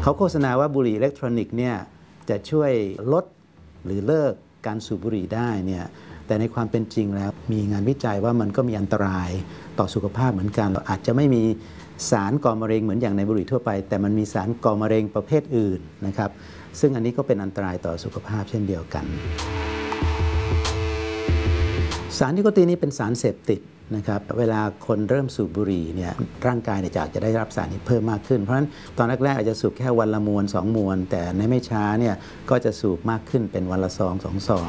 เขาโฆษณาว่าบุหรี่อิเล็กทรอนิกส์เนี่ยจะช่วยลดหรือเลิกการสูบบุหรี่ได้เนี่ยแต่ในความเป็นจริงแล้วมีงานวิจัยว่ามันก็มีอันตรายต่อสุขภาพเหมือนกันอาจจะไม่มีสารก่อมะเร็งเหมือนอย่างในบุหรี่ทั่วไปแต่มันมีสารก่อมะเร็งประเภทอื่นนะครับซึ่งอันนี้ก็เป็นอันตรายต่อสุขภาพเช่นเดียวกันสารนิโคตินนี้เป็นสารเสพติดนะครับเวลาคนเริ่มสูบบุหรี่เนี่ยร่างกายจะได้รับสารนี้เพิ่มมากขึ้นเพราะฉะนั้นตอนแรกๆอาจจะสูบแค่วันละมวน2 มวนแต่ในไม่ช้าเนี่ยก็จะสูบมากขึ้นเป็นวันละ2 2 ซอง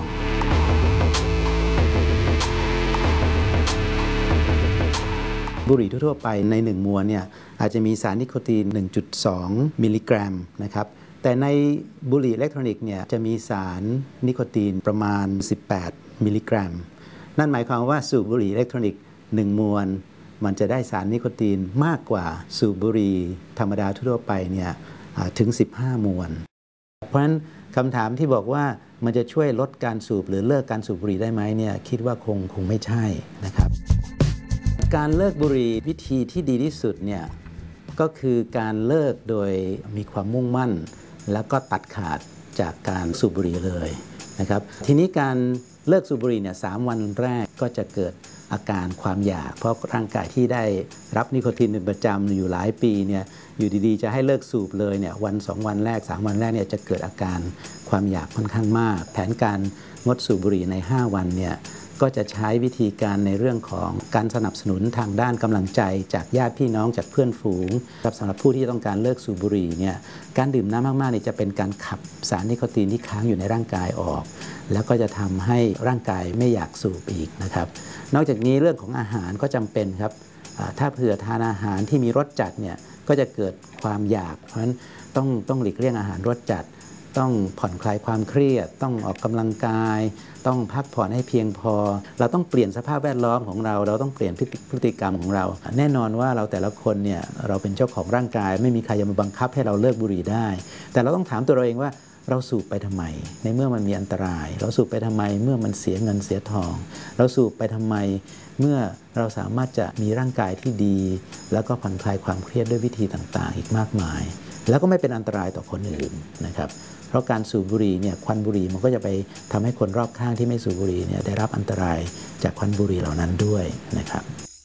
บุหรี่ทั่วๆไปใน1 มวนเนี่ยอาจจะมีสารนิโคติน 1.2 มิลลิกรัมนะครับแต่ในบุหรี่อิเล็กทรอนิกส์เนี่ยจะมีสารนิโคตินประมาณ18 มิลลิกรัมนั่นหมายความว่าสูบบุหรี่อิเล็กทรอนิกส์1 มวนมันจะได้สารนิโคตินมากกว่าสูบบุหรี่ธรรมดาทั่วไปเนี่ยถึง15 มวนเพราะฉะนั้นคำถามที่บอกว่ามันจะช่วยลดการสูบหรือเลิกการสูบบุหรี่ได้ไหมเนี่ยคิดว่าคงไม่ใช่นะครับการเลิกบุหรี่วิธีที่ดีที่สุดเนี่ยก็คือการเลิกโดยมีความมุ่งมั่นแล้วก็ตัดขาดจากการสูบบุหรี่เลยนะครับทีนี้การเลิกสูบบุหรี่เนี่ย3 วันแรกก็จะเกิดอาการความอยากเพราะร่างกายที่ได้รับนิโคตินเป็นประจำอยู่หลายปีเนี่ยอยู่ดีๆจะให้เลิกสูบเลยเนี่ยวัน2 วันแรก3 วันแรกเนี่ยจะเกิดอาการความอยากค่อนข้างมากแผนการงดสูบบุหรี่ใน5 วันเนี่ยก็จะใช้วิธีการในเรื่องของการสนับสนุนทางด้านกำลังใจจากญาติพี่น้องจากเพื่อนฝูงสำหรับผู้ที่ต้องการเลิกสูบบุหรี่เนี่ยการดื่มน้ำมากๆเนี่ยจะเป็นการขับสารนิโคตินที่ค้างอยู่ในร่างกายออกแล้วก็จะทำให้ร่างกายไม่อยากสูบอีกนะครับนอกจากนี้เรื่องของอาหารก็จำเป็นครับถ้าเผื่อทานอาหารที่มีรสจัดเนี่ยก็จะเกิดความอยากเพราะฉะนั้นต้องหลีกเลี่ยงอาหารรสจัดต้องผ่อนคลายความเครียดต้องออกกำลังกายต้องพักผ่อนให้เพียงพอเราต้องเปลี่ยนสภาพแวดล้อมของเราต้องเปลี่ยนพฤติกรรมของเราแน่นอนว่าเราแต่ละคนเนี่ยเราเป็นเจ้าของร่างกายไม่มีใครจะมาบังคับให้เราเลิกบุหรี่ได้แต่เราต้องถามตัวเราเองว่าเราสูบไปทำไมในเมื่อมันมีอันตรายเราสูบไปทำไมเมื่อมันเสียเงินเสียทองเราสูบไปทำไมเมื่อเราสามารถจะมีร่างกายที่ดีแล้วก็ผ่อนคลายความเครียดด้วยวิธีต่างๆอีกมากมายแล้วก็ไม่เป็นอันตรายต่อคนอื่นนะครับเพราะการสูบบุหรี่เนี่ยควันบุหรี่มันก็จะไปทำให้คนรอบข้างที่ไม่สูบบุหรี่เนี่ยได้รับอันตรายจากควันบุหรี่เหล่านั้นด้วยนะครับ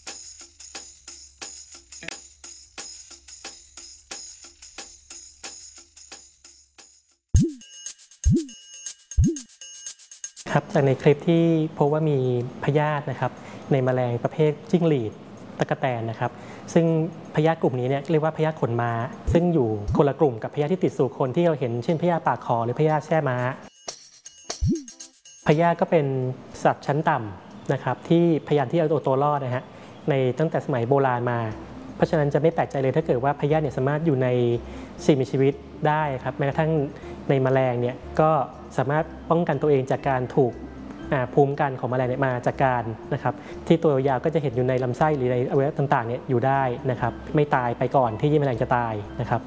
ครับจากในคลิปที่พบว่ามีพยาธินะครับในแมลงประเภทจิ้งหรีดตะกแตนนะครับซึ่งพยาธิกลุ่มนี้เนี่ยเรียกว่าพยาธิขนม้าซึ่งอยู่คนละกลุ่มกับพยาธิที่ติดสู่คนที่เราเห็นเช่นพยาธิปากคอหรือพยาธิแช่ม้าพยาธิก็เป็นสัตว์ชั้นต่ำนะครับที่พยายามที่จะเอาตัวรอดนะฮะในตั้งแต่สมัยโบราณมาเพราะฉะนั้นจะไม่แปลกใจเลยถ้าเกิดว่าพยาธิเนี่ยสามารถอยู่ในสิ่งมีชีวิตได้ครับแม้กระทั่งในแมลงเนี่ยก็สามารถป้องกันตัวเองจากการถูกภูมิกันของแมลงมาจากการนะครับที่ตัวยาวก็จะเห็นอยู่ในลำไส้หรือในอวัยวะต่างๆเนี่ยอยู่ได้นะครับไม่ตายไปก่อนที่แมลงจะตายนะครับ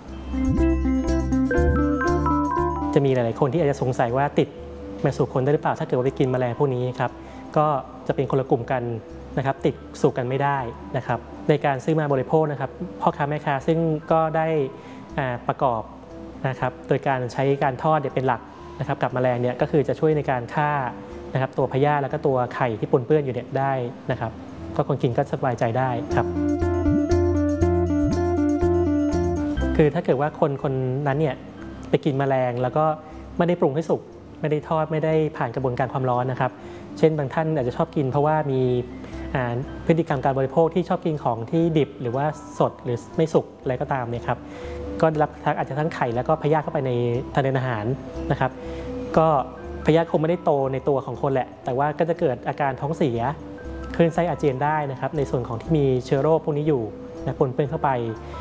จะมีหลายๆคนที่อาจจะสงสัยว่าติดมาสู่คนได้หรือเปล่าถ้าเกิดว่าไปกินแมลงพวกนี้ครับก็จะเป็นคนละกลุ่มกันนะครับติดสู่กันไม่ได้นะครับในการซื้อมาบริโภคนะครับพ่อค้าแม่ค้าซึ่งก็ได้ประกอบนะครับโดยการใช้การทอดเป็นหลักนะครับกับแมลงเนี่ยก็คือจะช่วยในการฆ่านะครับตัวพยาธิแล้วก็ตัวไข่ที่ปนเปื้อนอยู่เนี่ยได้นะครับก็คนกินก็สบายใจได้ครับคือถ้าเกิดว่าคนนั้นเนี่ยไปกินแมลงแล้วก็ไม่ได้ปรุงให้สุกไม่ได้ทอดไม่ได้ผ่านกระบวนการความร้อนนะครับเช่นบางท่านอาจจะชอบกินเพราะว่ามีพฤติกรรมการบริโภคที่ชอบกินของที่ดิบหรือว่าสดหรือไม่สุกอะไรก็ตามเนี่ยครับก็รับอาจจะทั้งไข่แล้วก็พยาธิเข้าไปในทางเดินอาหารนะครับก็พยาธิคงไม่ได้โตในตัวของคนแหละแต่ว่าก็จะเกิดอาการท้องเสียคลื่นไส้อาเจียนได้นะครับในส่วนของที่มีเชื้อโรคพวกนี้อยู่ปนเปื้อนเข้าไป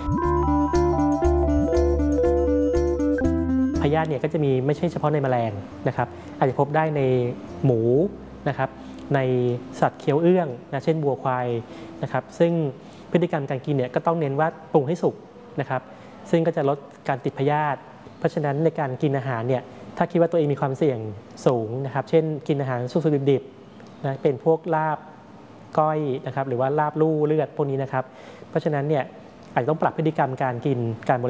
พยาธิเนี่ยก็จะมีไม่ใช่เฉพาะในแมลงนะครับอาจจะพบได้ในหมูนะครับในสัตว์เคี้ยวเอื้องนะเช่นวัวควายนะครับซึ่งพฤติกรรมการกินเนี่ยก็ต้องเน้นว่าปรุงให้สุกนะครับซึ่งก็จะลดการติดพยาธิเพราะฉะนั้นในการกินอาหารเนี่ยถ้าคิดว่าตัวเองมีความเสี่ยงสูงนะครับเช่นกินอาหารสุกๆดิบๆนะเป็นพวกลาบก้อยนะครับหรือว่าลาบลู่เลือดพวกนี้นะครับเพราะฉะนั้นเนี่ยอาจจะต้องปรับพฤติกรรมการกินการ